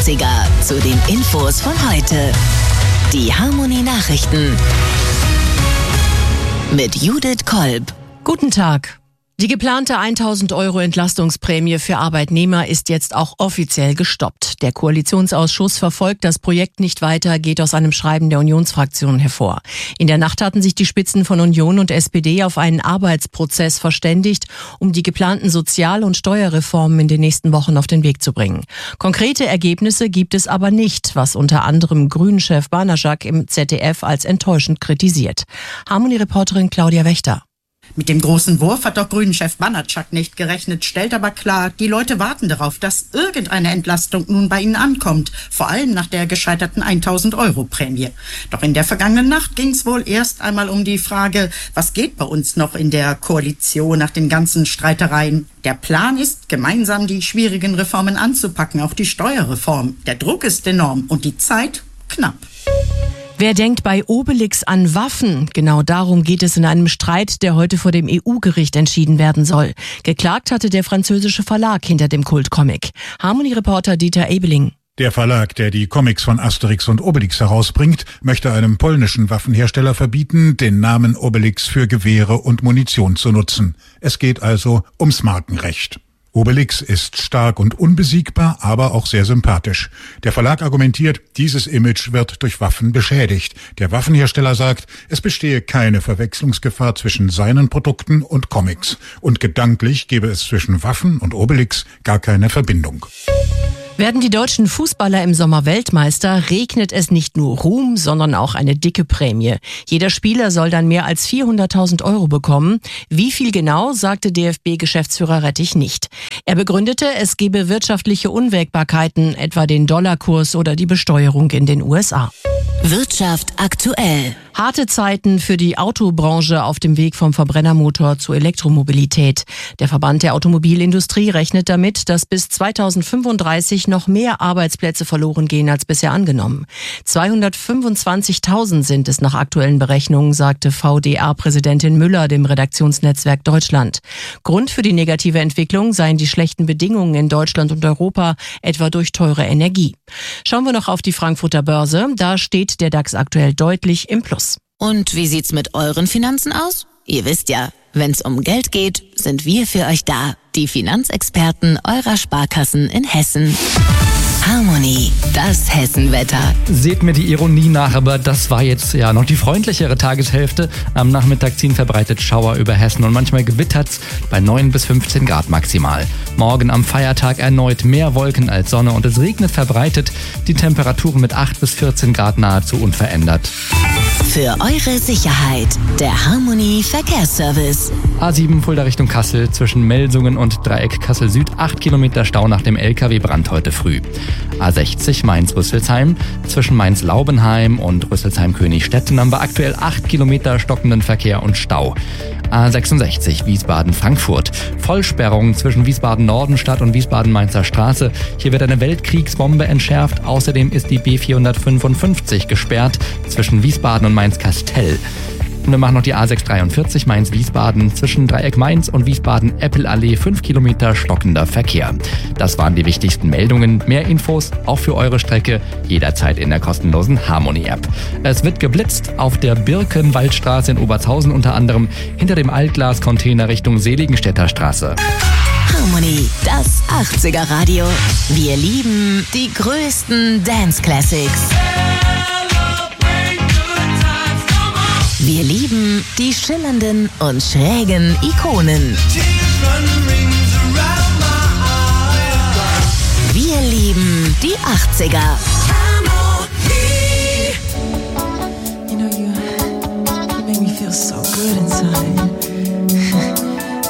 80er zu den Infos von heute. Die Harmony Nachrichten mit Judith Kolb. Guten Tag. Die geplante 1.000 € Entlastungsprämie für Arbeitnehmer ist jetzt auch offiziell gestoppt. Der Koalitionsausschuss verfolgt das Projekt nicht weiter, geht aus einem Schreiben der Unionsfraktion hervor. In der Nacht hatten sich die Spitzen von Union und SPD auf einen Arbeitsprozess verständigt, um die geplanten Sozial- und Steuerreformen in den nächsten Wochen auf den Weg zu bringen. Konkrete Ergebnisse gibt es aber nicht, was unter anderem Grünen-Chef Banaschak im ZDF als enttäuschend kritisiert. Harmony-Reporterin Claudia Wächter. Mit dem großen Wurf hat doch Grünen-Chef Banaschak nicht gerechnet, stellt aber klar, die Leute warten darauf, dass irgendeine Entlastung nun bei ihnen ankommt, vor allem nach der gescheiterten 1.000 € Prämie. Doch in der vergangenen Nacht ging es wohl erst einmal um die Frage, was geht bei uns noch in der Koalition nach den ganzen Streitereien. Der Plan ist, gemeinsam die schwierigen Reformen anzupacken, auch die Steuerreform. Der Druck ist enorm und die Zeit knapp. Wer denkt bei Obelix an Waffen? Genau darum geht es in einem Streit, der heute vor dem EU-Gericht entschieden werden soll. Geklagt hatte der französische Verlag hinter dem Kultcomic. Harmony-Reporter Dieter Ebeling. Der Verlag, der die Comics von Asterix und Obelix herausbringt, möchte einem polnischen Waffenhersteller verbieten, den Namen Obelix für Gewehre und Munition zu nutzen. Es geht also ums Markenrecht. Obelix ist stark und unbesiegbar, aber auch sehr sympathisch. Der Verlag argumentiert, dieses Image wird durch Waffen beschädigt. Der Waffenhersteller sagt, es bestehe keine Verwechslungsgefahr zwischen seinen Produkten und Comics. Und gedanklich gebe es zwischen Waffen und Obelix gar keine Verbindung. Werden die deutschen Fußballer im Sommer Weltmeister, regnet es nicht nur Ruhm, sondern auch eine dicke Prämie. Jeder Spieler soll dann mehr als 400.000 € bekommen. Wie viel genau, sagte DFB-Geschäftsführer Rettich nicht. Er begründete, es gebe wirtschaftliche Unwägbarkeiten, etwa den Dollarkurs oder die Besteuerung in den USA. Wirtschaft aktuell. Harte Zeiten für die Autobranche auf dem Weg vom Verbrennermotor zur Elektromobilität. Der Verband der Automobilindustrie rechnet damit, dass bis 2035 noch mehr Arbeitsplätze verloren gehen als bisher angenommen. 225.000 sind es nach aktuellen Berechnungen, sagte VDA-Präsidentin Müller dem Redaktionsnetzwerk Deutschland. Grund für die negative Entwicklung seien die schlechten Bedingungen in Deutschland und Europa, etwa durch teure Energie. Schauen wir noch auf die Frankfurter Börse. Da steht der DAX aktuell deutlich im Plus. Und wie sieht's mit euren Finanzen aus? Ihr wisst ja, wenn's um Geld geht, sind wir für euch da. Die Finanzexperten eurer Sparkassen in Hessen. Harmony, das Hessenwetter. Seht mir die Ironie nach, aber das war jetzt ja noch die freundlichere Tageshälfte. Am Nachmittag ziehen verbreitet Schauer über Hessen und manchmal gewittert's bei 9 bis 15 Grad maximal. Morgen am Feiertag erneut mehr Wolken als Sonne und es regnet verbreitet. Die Temperaturen mit 8 bis 14 Grad nahezu unverändert. Für eure Sicherheit, der Harmony Verkehrsservice. A7 Fulda Richtung Kassel zwischen Melsungen und Dreieck Kassel Süd 8 Kilometer Stau nach dem LKW-Brand heute früh. A60 Mainz-Rüsselsheim zwischen Mainz-Laubenheim und Rüsselsheim-Königstetten haben wir aktuell 8 Kilometer stockenden Verkehr und Stau. A66 Wiesbaden-Frankfurt. Vollsperrung zwischen Wiesbaden-Nordenstadt und Wiesbaden-Mainzer Straße. Hier wird eine Weltkriegsbombe entschärft. Außerdem ist die B455 gesperrt zwischen Wiesbaden und Mainz-Kastell. Und wir machen noch die A643 Mainz-Wiesbaden zwischen Dreieck Mainz und Wiesbaden-Eppelallee 5 Kilometer stockender Verkehr. Das waren die wichtigsten Meldungen. Mehr Infos auch für eure Strecke jederzeit in der kostenlosen Harmony-App. Es wird geblitzt auf der Birkenwaldstraße in Obertshausen unter anderem hinter dem Altglas-Container Richtung Seligenstädter Straße. Harmony, das 80er Radio. Wir lieben die größten Dance Classics. Wir lieben die schillernden und schrägen Ikonen. Wir lieben die 80er.